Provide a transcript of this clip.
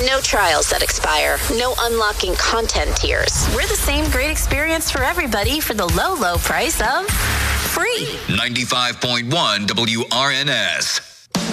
No trials that expire. No unlocking content tiers. We're the same great experience for everybody for the low, low price of free. 95.1 WRNS.